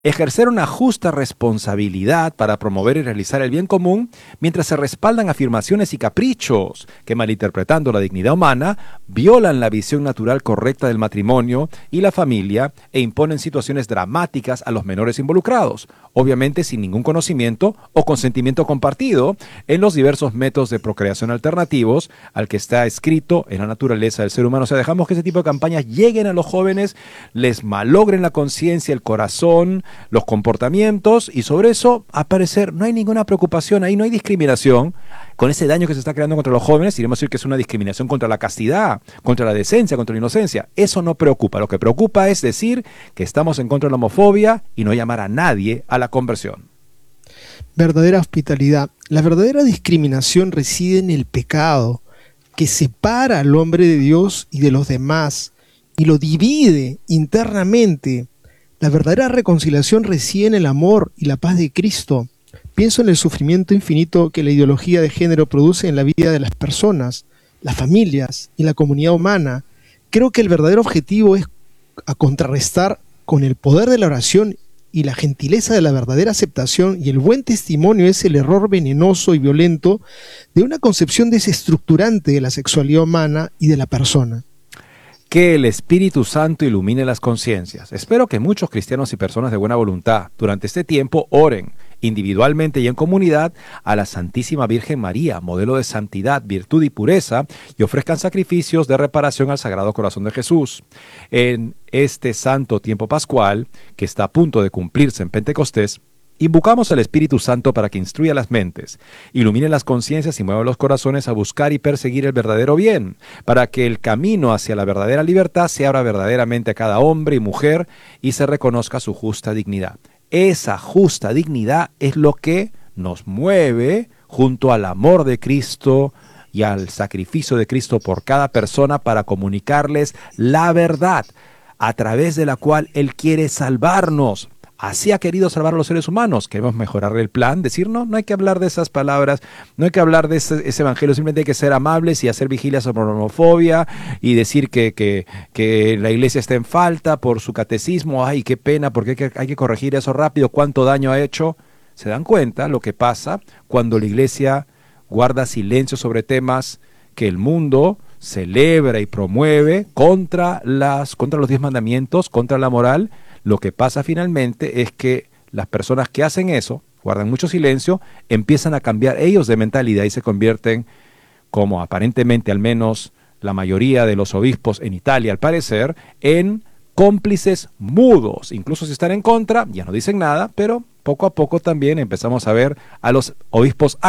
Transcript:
Ejercer una justa responsabilidad para promover y realizar el bien común mientras se respaldan afirmaciones y caprichos que, malinterpretando la dignidad humana, violan la visión natural correcta del matrimonio y la familia e imponen situaciones dramáticas a los menores involucrados, obviamente sin ningún conocimiento o consentimiento compartido en los diversos métodos de procreación alternativos al que está escrito en la naturaleza del ser humano. O sea, dejamos que ese tipo de campañas lleguen a los jóvenes, les malogren la conciencia, el corazón, los comportamientos, y sobre eso, al parecer, no hay ninguna preocupación, ahí no hay discriminación. Con ese daño que se está creando contra los jóvenes, iremos a decir que es una discriminación contra la castidad, contra la decencia, contra la inocencia. Eso no preocupa. Lo que preocupa es decir que estamos en contra de la homofobia y no llamar a nadie a la conversión. Verdadera hospitalidad. La verdadera discriminación reside en el pecado, que separa al hombre de Dios y de los demás, y lo divide internamente. La verdadera reconciliación reside en el amor y la paz de Cristo. Pienso en el sufrimiento infinito que la ideología de género produce en la vida de las personas, las familias y la comunidad humana. Creo que el verdadero objetivo es a contrarrestar con el poder de la oración y la gentileza de la verdadera aceptación y el buen testimonio es el error venenoso y violento de una concepción desestructurante de la sexualidad humana y de la persona. Que el Espíritu Santo ilumine las conciencias. Espero que muchos cristianos y personas de buena voluntad durante este tiempo oren individualmente y en comunidad a la Santísima Virgen María, modelo de santidad, virtud y pureza, y ofrezcan sacrificios de reparación al Sagrado Corazón de Jesús. En este santo tiempo pascual, que está a punto de cumplirse en Pentecostés, invocamos al Espíritu Santo para que instruya las mentes, ilumine las conciencias y mueva los corazones a buscar y perseguir el verdadero bien, para que el camino hacia la verdadera libertad se abra verdaderamente a cada hombre y mujer y se reconozca su justa dignidad. Esa justa dignidad es lo que nos mueve junto al amor de Cristo y al sacrificio de Cristo por cada persona para comunicarles la verdad, a través de la cual Él quiere salvarnos. Así ha querido salvar a los seres humanos. Queremos mejorar el plan, decir no hay que hablar de esas palabras, no hay que hablar de ese evangelio, simplemente hay que ser amables y hacer vigilia sobre la homofobia y decir que la iglesia está en falta por su catecismo. Ay, qué pena, porque hay que corregir eso rápido, cuánto daño ha hecho. ¿Se dan cuenta lo que pasa cuando la iglesia guarda silencio sobre temas que el mundo celebra y promueve contra los 10 mandamientos, contra la moral? Lo que pasa finalmente es que las personas que hacen eso, guardan mucho silencio, empiezan a cambiar ellos de mentalidad y se convierten, como aparentemente al menos la mayoría de los obispos en Italia al parecer, en cómplices mudos. Incluso si están en contra, ya no dicen nada, pero poco a poco también empezamos a ver a los obispos